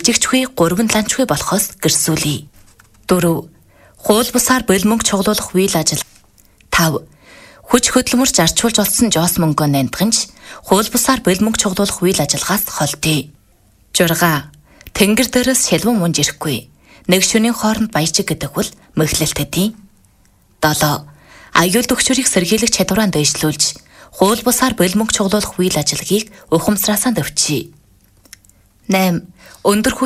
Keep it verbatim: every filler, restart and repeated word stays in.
жижигчгүй гурван ланчгүй болохоос гэрсүүлье. дөрөв. Хууль бусаар болимог чоглуулах үйл ажил. тав. Хүч хөдөлмөрч арчуулж олсон жоос мөнгөө нандгинч хууль бусаар болимог чоглуулах үйл ажиллагаас холтъё. зурга. Тэнгэр дээрээс шилбэн мунж ирэхгүй. Нэг шөнийн хооронд баяжиг гэдэг бол мэхлэлтэд. долоо. Аюул төгчрийг сэргийлэх чадвараа дэвшлүүлж хууль бусаар болимог чоглуулах үйл ажиллагийг ухамсараасаа дэвчий. найм. Өндөр